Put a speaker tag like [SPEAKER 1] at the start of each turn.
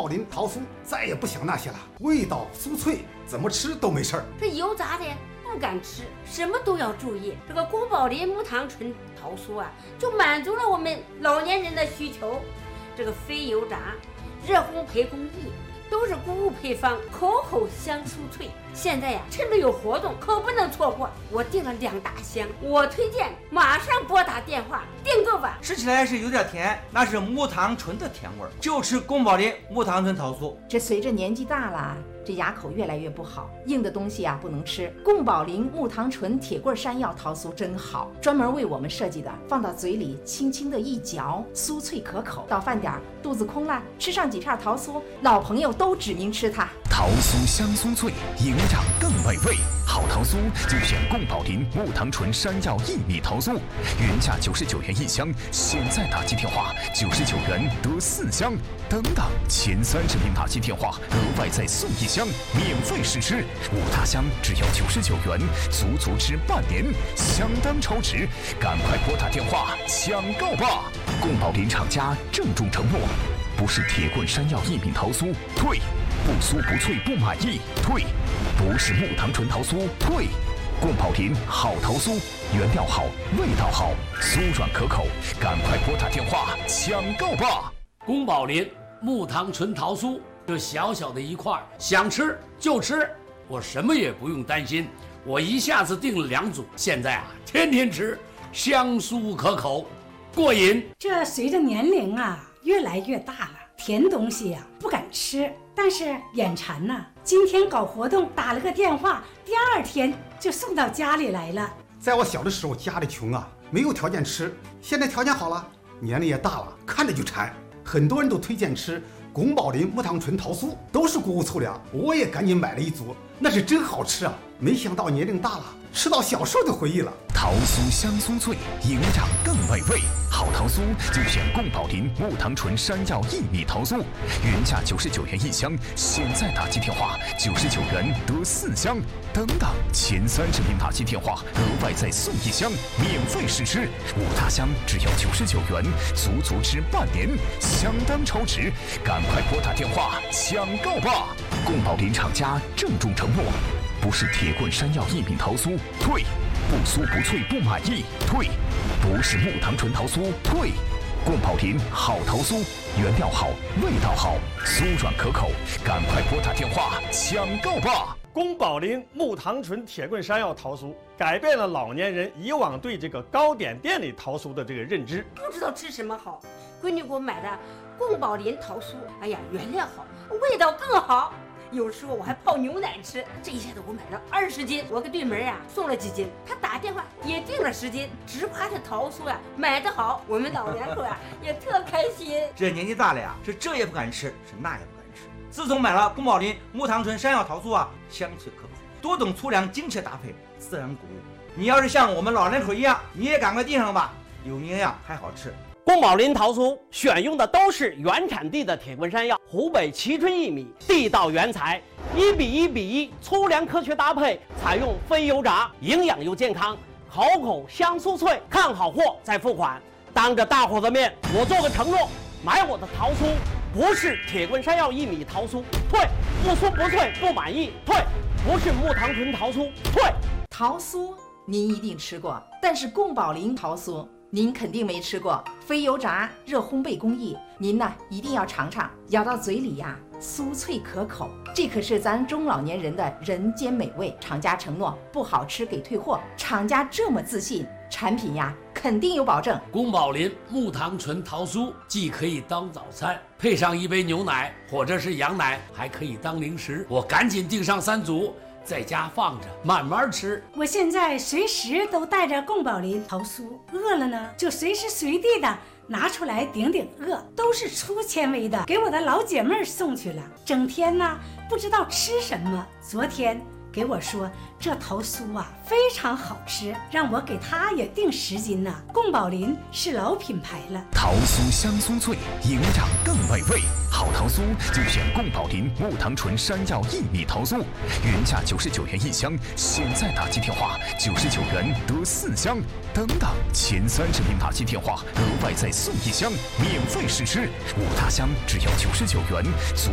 [SPEAKER 1] 宝林桃酥再也不想那些了，味道酥脆，怎么吃都没事儿。
[SPEAKER 2] 这油炸的不敢吃，什么都要注意。这个宫保林木糖醇桃酥啊，就满足了我们老年人的需求。这个非油炸、热烘焙工艺都是谷物配方，口口香酥脆。现在呀，趁着有活动，可不能错过。我订了2大箱，我推荐马上拨打电话订购吧。
[SPEAKER 3] 吃起来是有点甜，那是木糖醇的甜味儿，就吃宫保林木糖醇桃酥。
[SPEAKER 4] 这随着年纪大了，这牙口越来越不好，硬的东西啊不能吃。宫保林木糖醇铁棍山药桃酥真好，专门为我们设计的，放到嘴里轻轻的一嚼，酥脆可口。到饭点肚子空了，吃上几片桃酥，老朋友都指名吃它。
[SPEAKER 5] 桃酥香酥脆，营长更美味。好桃酥就选宫保林木糖醇山药薏米桃酥，原价99元1箱，现在打进电话99元得4箱。等等，前30名打进电话，额外再送1箱，免费试吃。5大箱只要99元，足吃半年，相当超值。赶快拨打电话抢购吧！宫保林厂家郑重承诺，不是铁棍山药薏米桃酥，退；不酥不脆不满意，退；不是木糖醇桃酥，退。宫保林好桃酥，原料好，味道好，酥软可口，赶快拨打电话抢购吧！
[SPEAKER 6] 宫保林木糖醇桃酥，这小小的一块，想吃就吃，我什么也不用担心。我一下子订了2组，现在啊，天天吃，香酥可口，过瘾。
[SPEAKER 7] 这随着年龄啊越来越大了，甜东西呀不敢吃，但是眼馋呐。今天搞活动打了个电话，第2天就送到家里来了。
[SPEAKER 1] 在我小的时候，家里穷啊，没有条件吃。现在条件好了，年龄也大了，看着就馋。很多人都推荐吃宫保林木糖醇桃酥，都是谷物粗粮，我也赶紧买了1组，那是真好吃啊！没想到年龄大了，吃到小时候的回忆了。
[SPEAKER 5] 桃酥香酥脆，营长更美味。好桃酥就选宫保林木糖醇山药薏米桃酥，原价99元1箱，现在打进电话99元得4箱。等等，前30名打进电话，额外再送1箱，免费试吃。5大箱只要99元，足吃半年，相当超值。赶快拨打电话抢购吧！宫保林厂家郑重承诺，不是铁棍山药薏米桃酥，退；不酥不脆不满意，退；不是木糖醇桃酥，退。宫保林好桃酥，原料好，味道好，酥软可口，赶快拨打电话抢购吧！
[SPEAKER 8] 宫保林木糖醇铁棍山药桃酥改变了老年人以往对这个糕点店里桃酥的这个认知。
[SPEAKER 2] 不知道吃什么好，闺女给我买的宫保林桃酥，哎呀，原料好，味道更好。有时候我还泡牛奶吃，这一下子我买了20斤，我给对门啊送了几斤，他打电话也订了10斤，只怕这桃酥呀买得好，我们老两口啊也特开心。
[SPEAKER 3] 这年纪大了呀，是这也不敢吃，是那也不敢吃。自从买了宫保林木糖醇山药桃酥啊，香脆可口，多种粗粮精确搭配，自然谷物。你要是像我们老两口一样，你也赶快订上吧，有营养还好吃。
[SPEAKER 9] 宫保林桃酥选用的都是原产地的铁棍山药，湖北蕲春薏米，地道原材，1:1:1，粗粮科学搭配，采用非油炸，营养又健康，好口香酥脆。看好货再付款。当着大伙的面，我做个承诺，买我的桃酥不是铁棍山药薏米桃酥，退；不酥不脆不满意，退；不是木糖醇桃酥，退。
[SPEAKER 4] 桃酥您一定吃过，但是宫保林桃酥您肯定没吃过。非油炸热烘焙工艺，您呢一定要尝尝，咬到嘴里呀酥脆可口，这可是咱中老年人的人间美味。厂家承诺不好吃给退货，厂家这么自信，产品呀肯定有保证。
[SPEAKER 6] 宫保林木糖醇桃酥既可以当早餐，配上一杯牛奶或者是羊奶，还可以当零食。我赶紧订上3组，在家放着慢慢吃。
[SPEAKER 7] 我现在随时都带着宫保林桃酥，饿了呢就随时随地的拿出来顶顶饿，都是粗纤维的，给我的老姐妹儿送去了。整天呢不知道吃什么，昨天给我说这桃酥啊非常好吃，让我给她也订10斤呢。宫保林是老品牌了，
[SPEAKER 5] 桃酥香酥脆，营长更美味。好桃酥就选宫保林木糖醇山药薏米桃酥，原价99元1箱，现在打进电话99元得4箱。等等，前30名打进电话，额外再送1箱，免费试吃。5大箱只要99元，